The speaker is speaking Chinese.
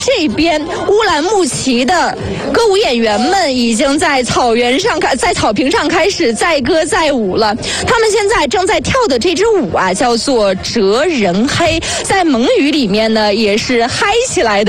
这边乌兰牧骑的歌舞演员们已经在草坪上开始载歌载舞了。他们现在正在跳的这支舞啊，叫做哲人黑，在蒙语里面呢也是嗨起来的